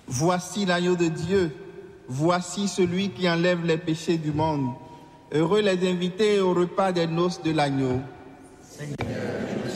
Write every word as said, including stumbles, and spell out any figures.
Voici l'agneau de Dieu, voici celui qui enlève les péchés du monde. Heureux les invités au repas des noces de l'agneau. Seigneur,